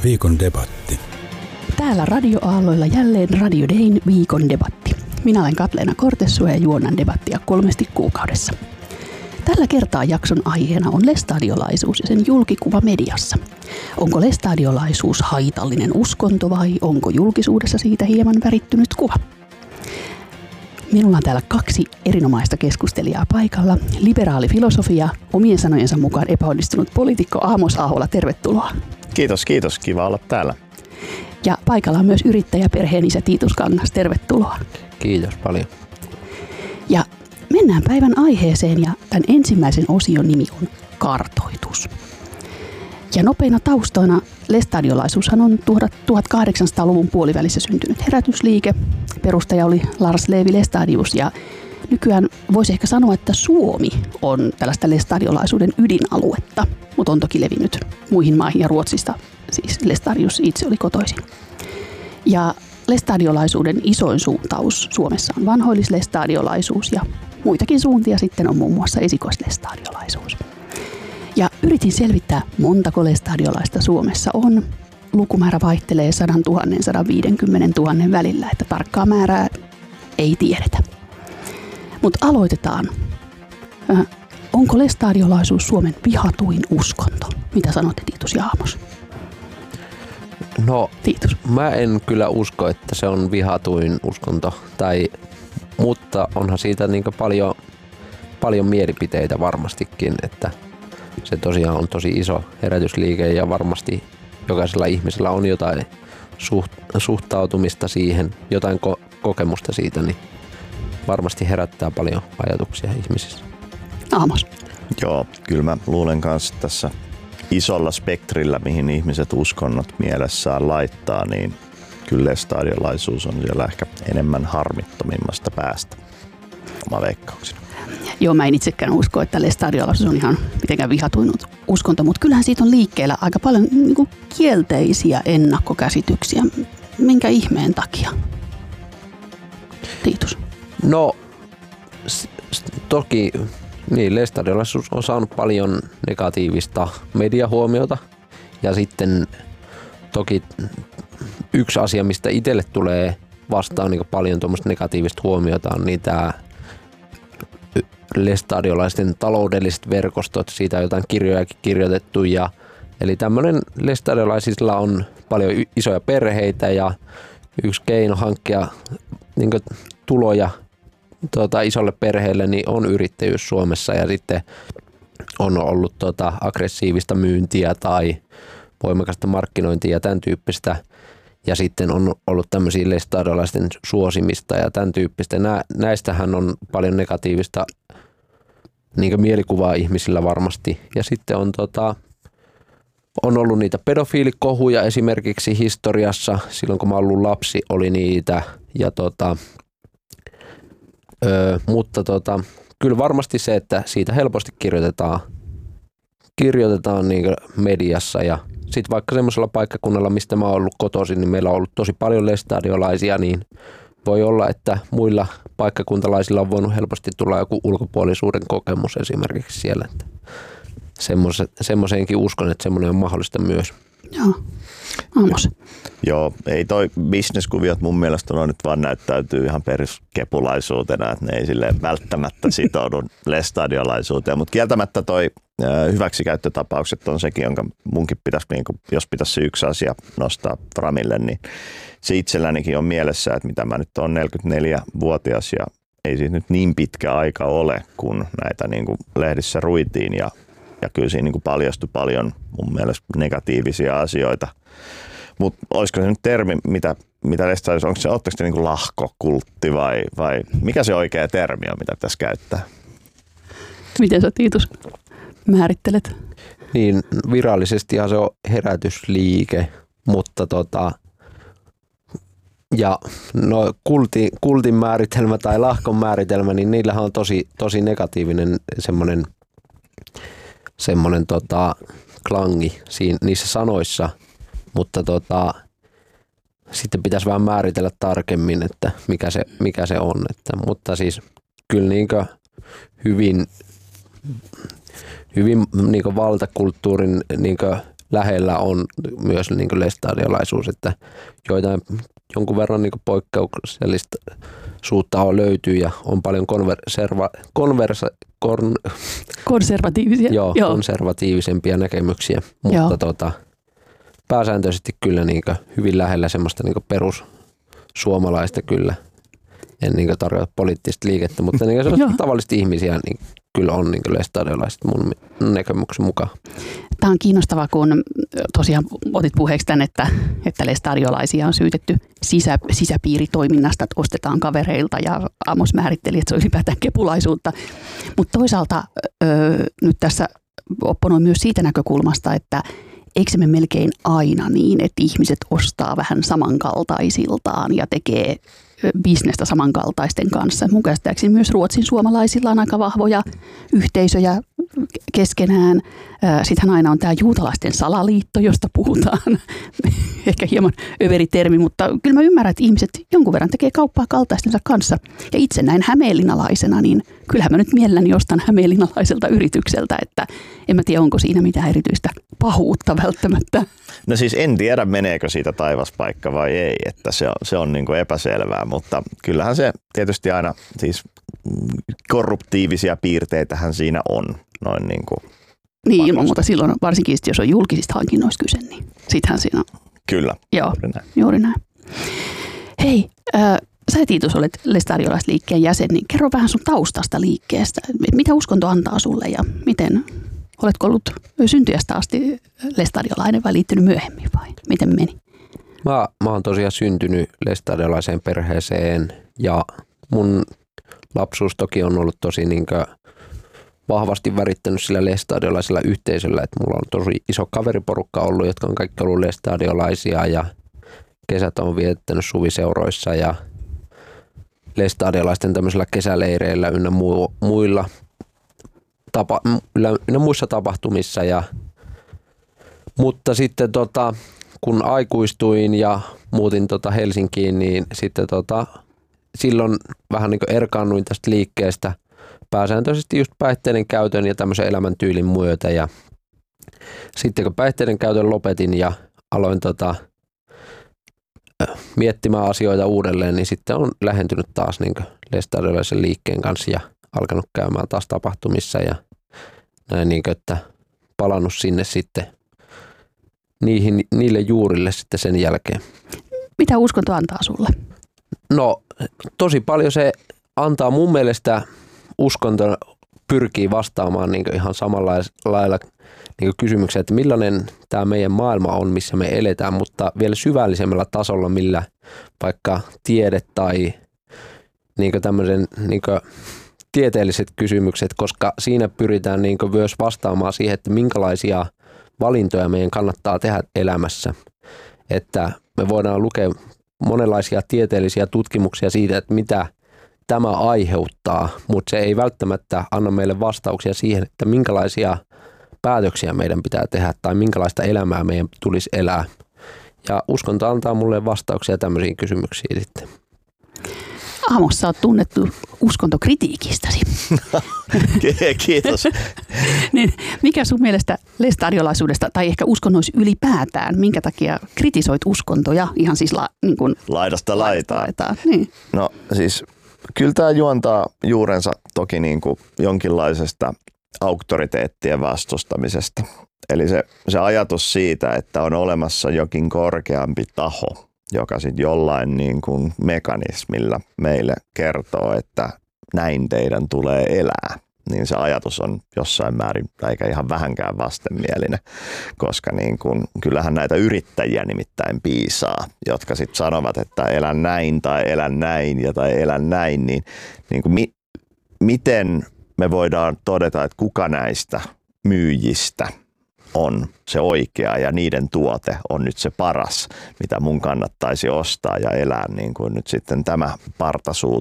Viikon debatti. Täällä radioaalloilla jälleen Radio Dayn viikon debatti. Minä olen Katleena Kortessuo ja juonnan debattia 3 kuukaudessa. Tällä kertaa jakson aiheena on lestadiolaisuus ja sen julkikuva mediassa. Onko lestadiolaisuus haitallinen uskonto vai onko julkisuudessa siitä hieman värittynyt kuva? Minulla on täällä 2 erinomaista keskustelijaa paikalla. Liberaali filosofia, omien sanojensa mukaan epäonnistunut poliitikko Aamos Ahola, tervetuloa. Kiitos. Kiva olla täällä. Ja paikalla on myös yrittäjä perheenisä Tiitus Kangas, tervetuloa. Kiitos paljon. Ja mennään päivän aiheeseen ja tämän ensimmäisen osion nimi on kartoitus. Ja nopeina taustoina lestadiolaisuushan on 1800-luvun puolivälissä syntynyt herätysliike. Perustaja oli Lars Levi Lestadius ja nykyään voisi ehkä sanoa, että Suomi on tällaista lestadiolaisuuden ydinaluetta, mutta on toki levinnyt muihin maihin ja Ruotsista, siis Lestadius itse oli kotoisin. Ja lestadiolaisuuden isoin suuntaus Suomessa on vanhoillislestadiolaisuus ja muitakin suuntia sitten on muun muassa esikoislestadiolaisuus. Ja yritin selvittää, montako lestadiolaista Suomessa on. Lukumäärä vaihtelee 100 000 – 150 000 välillä, että tarkkaa määrää ei tiedetä. Mutta aloitetaan. Onko lestadiolaisuus Suomen vihatuin uskonto? Mitä sanotte, Tiitus ja Aamos? No, Tiitus. Mä en kyllä usko, että se on vihatuin uskonto, mutta onhan siitä niin paljon mielipiteitä varmastikin, että se tosiaan on tosi iso herätysliike ja varmasti jokaisella ihmisellä on jotain suhtautumista siihen, jotain kokemusta siitä, niin varmasti herättää paljon ajatuksia ihmisissä. Aamos. Joo, kyllä mä luulen kanssa tässä isolla spektrillä, mihin ihmiset uskonnot mielessään laittaa, niin kyllä lestadiolaisuus on siellä ehkä enemmän harmittomimmasta päästä. Oma veikkaukseni. Joo, mä en itsekään usko, että lestadiolaisuus on ihan mitenkään vihatuin uskonto, mutta kyllähän siitä on liikkeellä aika paljon niin kielteisiä ennakkokäsityksiä. Minkä ihmeen takia? Tiitus. No, toki niin, lestadiolaisuus on saanut paljon negatiivista mediahuomiota ja sitten toki yksi asia, mistä itselle tulee vastaan niin paljon tuommoista negatiivista huomiota on niin tämä lestadiolaisten taloudelliset verkostot, siitä on jotain kirjojakin kirjoitettu eli tämmöinen lestadiolaisilla on paljon isoja perheitä ja yksi keino hankkia niin tuloja isolle perheelle niin on yrittäjyys Suomessa ja sitten on ollut aggressiivista myyntiä tai voimakasta markkinointia ja tämän tyyppistä. Ja sitten on ollut tämmöisiä lestadiolaisten suosimista ja tämän tyyppistä. Näistähän on paljon negatiivista niin mielikuvaa ihmisillä varmasti. Ja sitten on ollut niitä pedofiilikohuja esimerkiksi historiassa. Silloin kun mä ollut lapsi oli niitä. Ja mutta kyllä varmasti se, että siitä helposti kirjoitetaan niin mediassa ja sitten vaikka semmoisella paikkakunnalla, mistä mä oon ollut kotoisin, niin meillä on ollut tosi paljon lestadiolaisia, niin voi olla, että muilla paikkakuntalaisilla on voinut helposti tulla joku ulkopuolisuuden kokemus esimerkiksi siellä. Että semmoiseenkin uskon, että semmoinen on mahdollista myös. Joo. Aamos. Joo, ei toi bisneskuviot mun mielestä nyt vaan näyttäytyy ihan peruskepulaisuutena, että ne ei silleen välttämättä sitoudu lestadiolaisuuteen, mutta kieltämättä toi hyväksikäyttötapaukset on sekin, jonka munkin pitäisi, jos pitäisi se yksi asia nostaa framille, niin se itsellänikin on mielessä, että mitä mä nyt on 44-vuotias ja ei siitä nyt niin pitkä aika ole, kun näitä niin kuin lehdissä ruitiin ja kyllä siinä niin kuin paljastui paljon mun mielestä negatiivisia asioita. Mutta olisiko se nyt termi, mitä lestadiolaisuus, onko se, ootteko se niin kuin lahkokultti vai mikä se oikea termi on, mitä pitäisi käyttää? Miten sä, Tiitus, määrittelet? Niin, virallisestihan se on herätysliike, mutta ja no kultin määritelmä tai lahkon määritelmä, niin niillähän on tosi negatiivinen semmoinen klangi niissä sanoissa, mutta sitten pitäisi vähän määritellä tarkemmin, että mikä se on, mutta siis kyllä niinkö hyvin niinkö valtakulttuurin niinkö lähellä on myös niin kuin lestadiolaisuus, että jonkun verran niin kuin poikkeuksellista suutta löytyy ja on paljon konservatiivisempia näkemyksiä, mutta pääsääntöisesti kyllä niin kuin hyvin lähellä semmoista niin kuin perussuomalaista kyllä. En niin kuin tarkoita poliittista liikettä, mutta niin tavallisesti ihmisiä niin kyllä on niin kuin lestadiolaiset mun näkemyksen mukaan. Tämä on kiinnostavaa, kun tosiaan otit puheeksi tämän, että lestadiolaisia on syytetty sisäpiiritoiminnasta, että ostetaan kavereilta ja Amos määritteli, että se on ylipäätään kepulaisuutta. Mutta toisaalta nyt tässä opponoin myös siitä näkökulmasta, että eikö se mene melkein aina niin, että ihmiset ostaa vähän samankaltaisiltaan ja tekee bisnestä samankaltaisten kanssa. Mun käsittääkseni myös Ruotsin suomalaisilla on aika vahvoja yhteisöjä keskenään. Sittenhän aina on tämä juutalaisten salaliitto, josta puhutaan. Ehkä hieman överi termi, mutta kyllä mä ymmärrän, että ihmiset jonkun verran tekee kauppaa kaltaistensa kanssa. Ja itse näin hämeenlinnalaisena, niin kyllähän mä nyt mielelläni ostan hämeenlinnalaiselta yritykseltä, että en mä tiedä, onko siinä mitään erityistä pahuutta välttämättä. No siis en tiedä, meneekö siitä taivaspaikka vai ei, että se on niin kuin epäselvää, mutta kyllähän se tietysti aina, siis korruptiivisia piirteitähän siinä on. Noin niin kuin niin, ilman muuta silloin, varsinkin jos on julkisista hankinnoista kyse, niin sittenhän siinä on. Kyllä, joo, juuri näin. Hei, sä Tiitus olet lestadiolaisliikkeen jäsen, niin kerro vähän sun taustasta liikkeestä. Mitä uskonto antaa sulle ja miten, oletko ollut syntyjästä asti lestadiolainen vai liittynyt myöhemmin vai miten meni? Mä oon tosiaan syntynyt lestadiolaiseen perheeseen ja mun lapsuus toki on ollut tosi niinkö vahvasti värittänyt sillä lestadiolaisella yhteisöllä, että mulla on tosi iso kaveriporukka ollut, jotka on kaikki ollut lestadiolaisia ja kesät on viettänyt suviseuroissa ja lestadiolaisten tämmöisillä kesäleireillä ynnä muissa tapahtumissa. Mutta sitten kun aikuistuin ja muutin Helsinkiin, niin sitten silloin vähän niin kuin erkaannuin tästä liikkeestä pääsääntöisesti just päihteiden käytön ja tämmöisen elämäntyylin myötä. Ja sitten kun päihteiden käytön lopetin ja aloin miettimään asioita uudelleen, niin sitten on lähentynyt taas niin kuin lestadiolaisen liikkeen kanssa ja alkanut käymään taas tapahtumissa ja näin niin kuin, että palannut sinne sitten niille juurille sitten sen jälkeen. Mitä uskonto antaa sulle? No tosi paljon se antaa mun mielestä, uskonto pyrkii vastaamaan niin ihan samalla lailla niin kysymykseen, että millainen tämä meidän maailma on, missä me eletään, mutta vielä syvällisemmällä tasolla, millä vaikka tiede tai niin tämmöisen niin tieteelliset kysymykset, koska siinä pyritään niin myös vastaamaan siihen, että minkälaisia valintoja meidän kannattaa tehdä elämässä. Että me voidaan lukea monenlaisia tieteellisiä tutkimuksia siitä, että mitä tämä aiheuttaa, mutta se ei välttämättä anna meille vastauksia siihen, että minkälaisia päätöksiä meidän pitää tehdä tai minkälaista elämää meidän tulisi elää. Ja uskonto antaa mulle vastauksia tämmöisiin kysymyksiin sitten. Amos, sä oot tunnettu uskontokritiikistäsi. Kiitos. Niin, mikä sun mielestä lestadiolaisuudesta tai ehkä uskonnoissa ylipäätään, minkä takia kritisoit uskontoja ihan siis niin kuin laidasta laitaan? Niin. No siis kyllä tämä juontaa juurensa toki niin kuin jonkinlaisesta auktoriteettien vastustamisesta. Eli se ajatus siitä, että on olemassa jokin korkeampi taho, joka sitten jollain niin kuin mekanismilla meille kertoo, että näin teidän tulee elää. Niin se ajatus on jossain määrin, eikä ihan vähänkään vastenmielinen, koska niin kuin, kyllähän näitä yrittäjiä nimittäin piisaa, jotka sitten sanovat, että elän näin tai elän näin ja tai elän näin, niin kuin miten me voidaan todeta, että kuka näistä myyjistä on se oikea ja niiden tuote on nyt se paras, mitä mun kannattaisi ostaa ja elää niin kuin nyt sitten tämä partasuu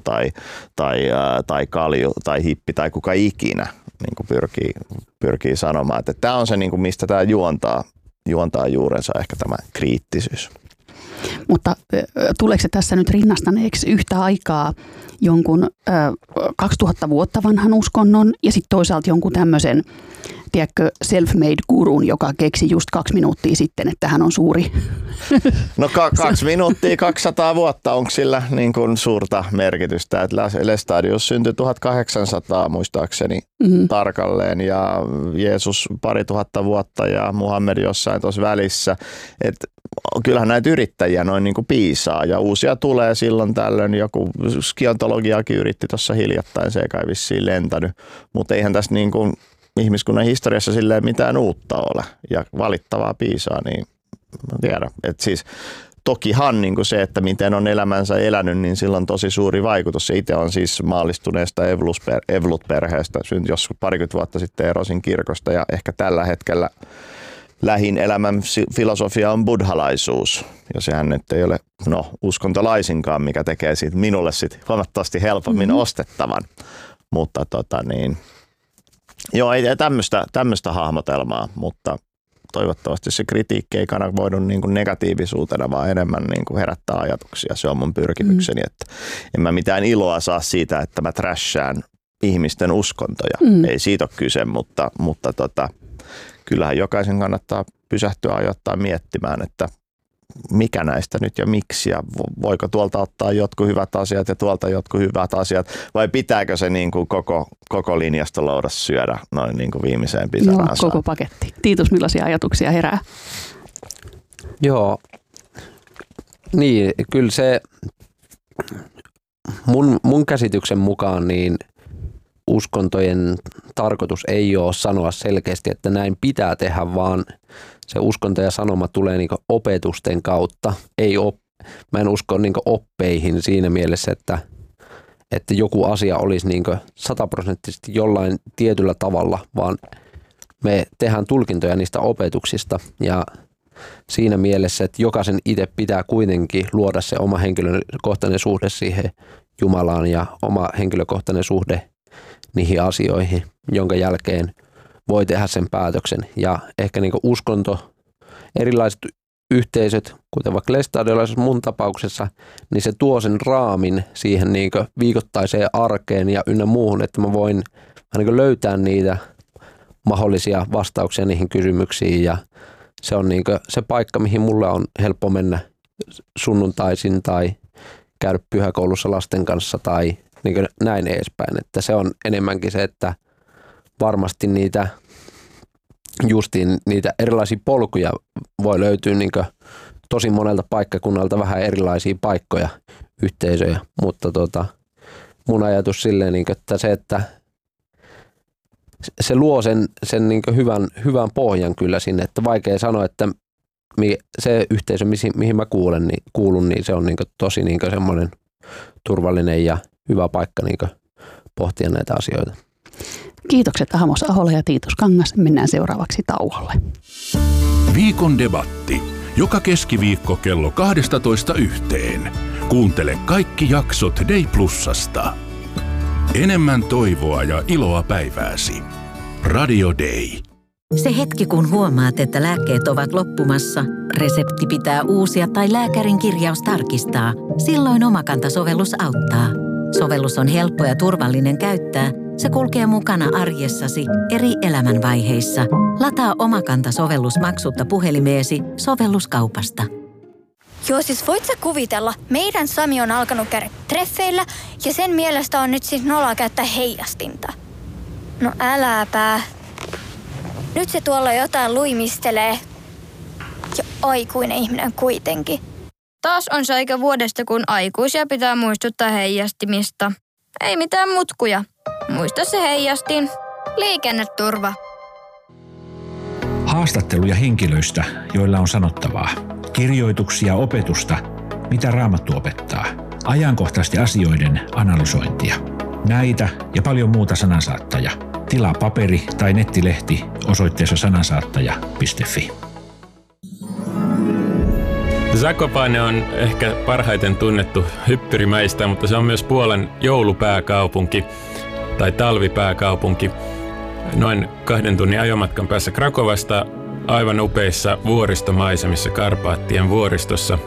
tai kalju tai hippi tai kuka ikinä niin kuin pyrkii sanomaan. Että tämä on se, niin kuin mistä tämä juontaa juurensa ehkä tämä kriittisyys. Mutta tuleeko se tässä nyt rinnastaneeksi yhtä aikaa jonkun 2000 vuotta vanhan uskonnon ja sitten toisaalta jonkun tämmöisen tiedätkö, self-made gurun, joka keksi just 2 minuuttia sitten, että hän on suuri. No 2 minuuttia, 200 vuotta, onko sillä niin kuin suurta merkitystä? Että Laestadius syntyi 1800 muistaakseni tarkalleen ja Jeesus 2000 vuotta ja Muhammed jossain tuossa välissä. Että kyllähän näitä yrittäjiä noin niin kuin piisaa ja uusia tulee silloin tällöin. Joku skiontologiakin yritti tuossa hiljattain, se ei kai vissiin lentänyt, mutta eihän tässä niin kuin ihmiskunnan historiassa silleen mitään uutta ole ja valittavaa piisaa, niin mä tiedän. Että siis tokihan niin kuin se, että miten on elämänsä elänyt, niin sillä on tosi suuri vaikutus. Se itse on siis maallistuneesta Evlut-perheestä, syntyi joskus 20 vuotta sitten erosin kirkosta ja ehkä tällä hetkellä lähin elämän filosofia on buddhalaisuus. Ja sehän nyt ei ole uskontolaisinkaan, mikä tekee siitä minulle sit huomattavasti helpommin ostettavan. Mutta joo, ei tämmöistä hahmotelmaa, mutta toivottavasti se kritiikki ei kanavoidu niin kuin negatiivisuutena, vaan enemmän niin kuin herättää ajatuksia. Se on mun pyrkimykseni, että en mä mitään iloa saa siitä, että mä trashaan ihmisten uskontoja. Ei siitä ole kyse, mutta kyllähän jokaisen kannattaa pysähtyä ajoittain miettimään, että mikä näistä nyt ja miksi ja voiko tuolta ottaa jotkut hyvät asiat ja tuolta jotkut hyvät asiat vai pitääkö se niin kuin koko linjastoloudas syödä noin niin kuin viimeiseen pisaraan? Joo, koko paketti. Tiitus, millaisia ajatuksia herää? Joo, niin kyllä se mun käsityksen mukaan niin uskontojen tarkoitus ei ole sanoa selkeästi, että näin pitää tehdä, vaan se uskonto ja sanoma tulee niinku opetusten kautta. Mä en usko niinku oppeihin siinä mielessä, että joku asia olisi niinku 100% jollain tietyllä tavalla, vaan me tehdään tulkintoja niistä opetuksista ja siinä mielessä, että jokaisen itse pitää kuitenkin luoda se oma henkilökohtainen suhde siihen Jumalaan ja oma henkilökohtainen suhde niihin asioihin, jonka jälkeen voi tehdä sen päätöksen. Ja ehkä niin kuin uskonto, erilaiset yhteisöt, kuten vaikka lestadiolaisessa mun tapauksessa, niin se tuo sen raamin siihen niin kuin viikoittaiseen arkeen ja ynnä muuhun, että mä voin niin kuin löytää niitä mahdollisia vastauksia niihin kysymyksiin. Ja se on niin kuin se paikka, mihin mulle on helppo mennä sunnuntaisin tai käydä pyhäkoulussa lasten kanssa tai niin kuin näin edespäin. Että se on enemmänkin se, että varmasti niitä erilaisia polkuja voi löytyä niin kuin tosi monelta paikkakunnalta vähän erilaisia paikkoja, yhteisöjä. Mutta mun ajatus silleen, niin kuin, että se luo sen niin kuin hyvän pohjan kyllä sinne. Että vaikea sanoa, että se yhteisö, mihin mä kuulun, niin se on niin kuin tosi niin kuin semmoinen turvallinen ja hyvä paikka niin kuin pohtia näitä asioita. Kiitokset Amos Ahola ja Tiitus Kangas. Mennään seuraavaksi tauolle. Viikon debatti. Joka keskiviikko kello 12:00. Kuuntele kaikki jaksot Day Plusasta. Enemmän toivoa ja iloa päivääsi. Radio Day. Se hetki, kun huomaat, että lääkkeet ovat loppumassa, resepti pitää uusia tai lääkärin kirjaus tarkistaa. Silloin Omakanta-sovellus auttaa. Sovellus on helppo ja turvallinen käyttää. Se kulkee mukana arjessasi eri elämänvaiheissa. Lataa Omakanta-sovellus maksutta puhelimeesi sovelluskaupasta. Joo, siis voit sä kuvitella, meidän Sami on alkanut käydä treffeillä ja sen mielestä on nyt siis noloa käyttää heijastinta. No äläpä. Nyt se tuolla jotain luimistelee. Ja aikuinen ihminen kuitenkin. Taas on se aika vuodesta, kun aikuisia pitää muistuttaa heijastimista. Ei mitään mutkuja. Muista se heijastin. Liikenneturva. Haastatteluja henkilöistä, joilla on sanottavaa. Kirjoituksia opetusta, mitä Raamattu opettaa. Ajankohtaisten asioiden analysointia. Näitä ja paljon muuta Sanansaattaja. Tilaa paperi- tai nettilehti osoitteessa sanansaattaja.fi. Zakopane on ehkä parhaiten tunnettu hyppyrimäistä, mutta se on myös Puolan joulupääkaupunki tai talvipääkaupunki. Noin 2 tunnin ajomatkan päässä Krakovasta aivan upeissa vuoristomaisemissa Karpaattien vuoristossa.